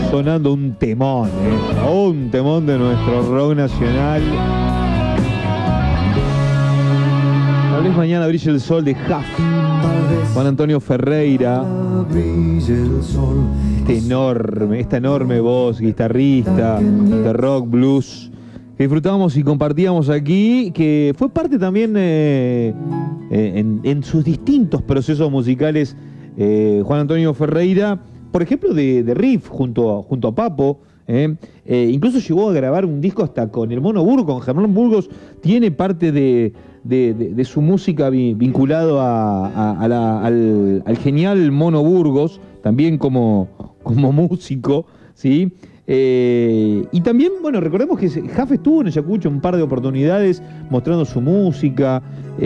sonando un temón, un temón de nuestro rock nacional. Tal vez mañana brille el sol de Huff, Juan Antonio Ferreira, esta enorme voz, guitarrista de rock, blues, que disfrutábamos y compartíamos aquí, que fue parte también en sus distintos procesos musicales, Juan Antonio Ferreira, por ejemplo, de riff junto a Papo. Incluso llegó a grabar un disco hasta con el Mono Burgos, con Germán Burgos. Tiene parte de su música vinculado al genial Mono Burgos, también como músico, ¿sí? Y también, bueno, recordemos que Huff estuvo en Ayacucho un par de oportunidades mostrando su música,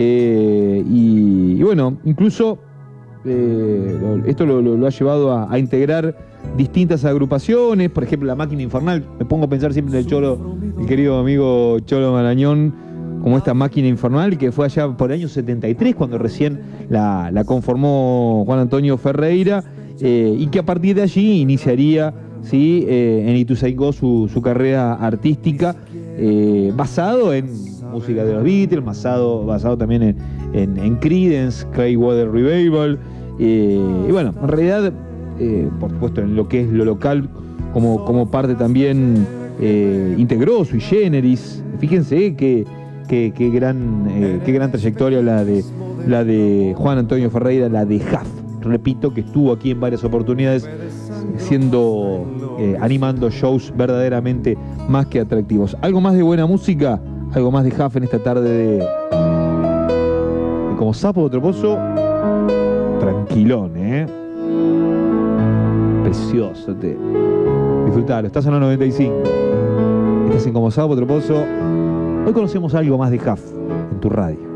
y bueno, incluso esto lo ha llevado a integrar distintas agrupaciones, por ejemplo La Máquina Infernal. Me pongo a pensar siempre en el querido amigo Cholo Marañón, como esta Máquina Infernal, que fue allá por el año 73 cuando recién la conformó Juan Antonio Ferreira, y que a partir de allí iniciaría, ¿sí?, en Ituzaingó su carrera artística, basado en música de los Beatles, basado también en Creedence Clearwater Revival, y bueno, en realidad, por supuesto, en lo que es lo local, como parte también integró Sui Generis. Fíjense qué gran trayectoria la de Juan Antonio Ferreira, la de Huff. Repito, que estuvo aquí en varias oportunidades animando shows verdaderamente más que atractivos. Algo más de buena música, algo más de Huff en esta tarde de Como Sapo de Otro Pozo. Tranquilón, precioso, disfrutalo. Estás en la 95, estás en Como Sapo de Otro Pozo. Hoy conocemos algo más de Huff en tu radio.